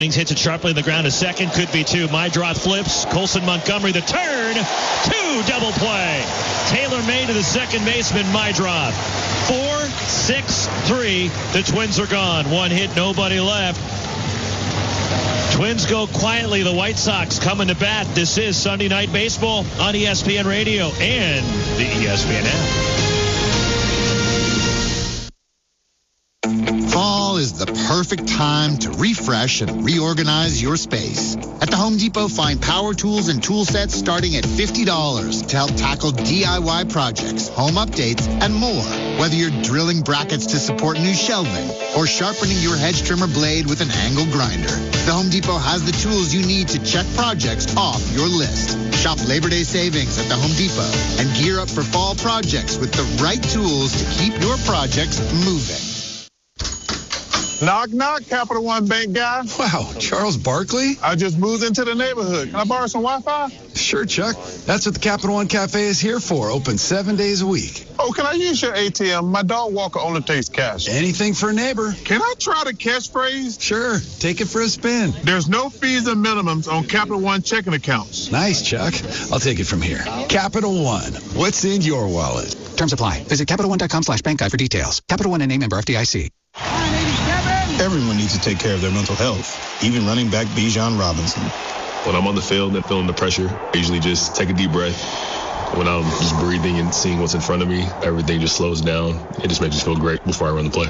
Hits it sharply on the ground. A second, could be two. Meidroth flips. Colson Montgomery, the turn. Two, double play. Taylor May to the second baseman, Meidroth. 4-6-3. The Twins are gone. One hit, nobody left. Twins go quietly. The White Sox coming to bat. This is Sunday Night Baseball on ESPN Radio and the ESPN app. Fall is the perfect time to refresh and reorganize your space. At the Home Depot, find power tools and tool sets starting at $50 to help tackle DIY projects, home updates, and more. Whether you're drilling brackets to support new shelving or sharpening your hedge trimmer blade with an angle grinder, the Home Depot has the tools you need to check projects off your list. Shop Labor Day savings at the Home Depot and gear up for fall projects with the right tools to keep your projects moving. Knock, knock, Capital One Bank guy. Wow, Charles Barkley? I just moved into the neighborhood. Can I borrow some Wi-Fi? Sure, Chuck. That's what the Capital One Cafe is here for. Open 7 days a week. Oh, can I use your ATM? My dog walker only takes cash. Anything for a neighbor. Can I try the catchphrase? Sure. Take it for a spin. There's no fees and minimums on Capital One checking accounts. Nice, Chuck. I'll take it from here. Capital One. What's in your wallet? Terms apply. Visit CapitalOne.com/bank guide for details. Capital One and a member FDIC. Everyone needs to take care of their mental health, even running back Bijan Robinson. When I'm on the field and feeling the pressure, I usually just take a deep breath. When I'm just breathing and seeing what's in front of me, everything just slows down. It just makes me feel great before I run the play.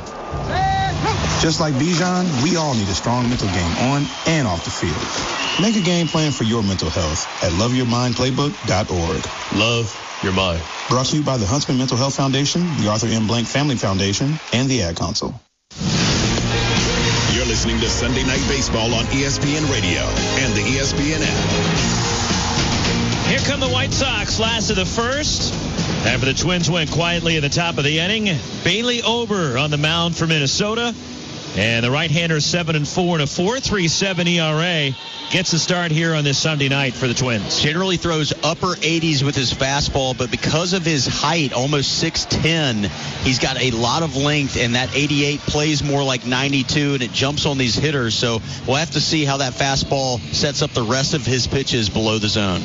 Just like Bijan, we all need a strong mental game on and off the field. Make a game plan for your mental health at loveyourmindplaybook.org. Love your mind. Brought to you by the Huntsman Mental Health Foundation, the Arthur M. Blank Family Foundation, and the Ad Council. You're listening to Sunday Night Baseball on ESPN Radio and the ESPN app. Here come the White Sox, last of the first. After the Twins went quietly at the top of the inning, Bailey Ober on the mound for Minnesota. And the right-hander 7-4 and a 4.37 ERA gets the start here on this Sunday night for the Twins. Generally throws upper 80s with his fastball, but because of his height, almost 6'10", he's got a lot of length, and that 88 plays more like 92, and it jumps on these hitters. So we'll have to see how that fastball sets up the rest of his pitches below the zone.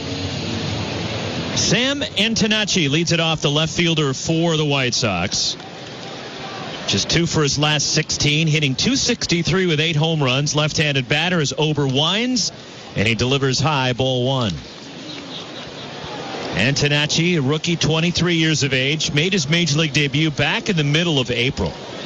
Sam Antonacci leads it off, the left fielder for the White Sox. Just 2 for his last 16, hitting .263 with 8 home runs. Left-handed batter is Ober winds, and he delivers high, ball 1. Antonacci, a rookie, 23 years of age, made his major league debut back in the middle of April.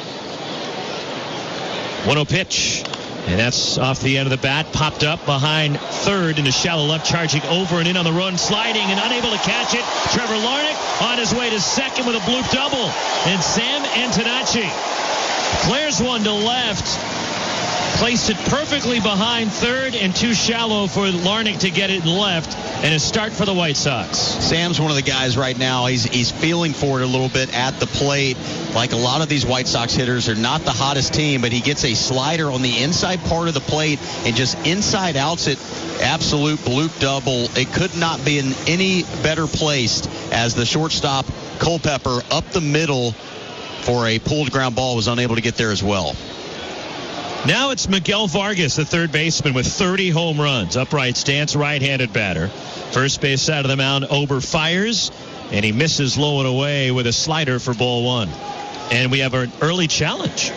1-0 pitch, and that's off the end of the bat. Popped up behind third in the shallow left, charging over and in on the run, sliding and unable to catch it. Trevor Larnach on his way to second with a bloop double. And Sam Antonacci flares one to left, placed it perfectly behind third and too shallow for Larnach to get it left, and a start for the White Sox. Sam's one of the guys right now. He's feeling for it a little bit at the plate. Like a lot of these White Sox hitters, are not the hottest team, but he gets a slider on the inside part of the plate and just inside outs it. Absolute bloop double. It could not be in any better placed as the shortstop Culpepper up the middle for a pulled ground ball was unable to get there as well. Now it's Miguel Vargas, the third baseman, with 30 home runs. Upright stance, right-handed batter. First base side of the mound, Ober fires, and he misses low and away with a slider for ball 1. And we have an early challenge.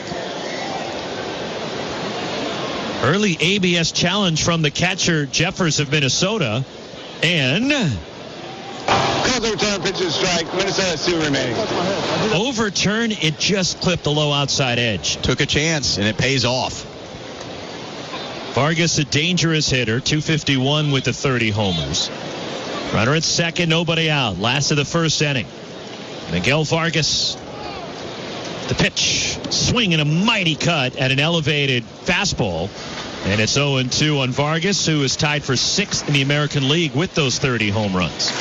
Early ABS challenge from the catcher, Jeffers of Minnesota. And Called overturn, pitches strike. Minnesota has 2 remaining. Overturn, it just clipped the low outside edge. Took a chance, and it pays off. Vargas, a dangerous hitter, 251 with the 30 homers. Runner at second, nobody out. Last of the first inning. Miguel Vargas, the pitch, swing and a mighty cut at an elevated fastball. And it's 0-2 on Vargas, who is tied for 6th in the American League with those 30 home runs.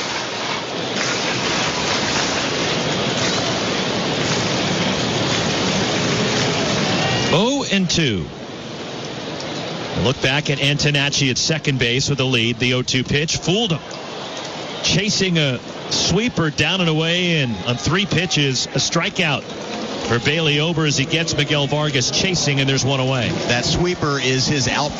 And 2. Look back at Antonacci at second base with a lead. The 0-2 pitch fooled him. Chasing a sweeper down and away, and on 3 pitches, a strikeout. for Bailey Ober as he gets Miguel Vargas chasing, and there's one away. That sweeper is his out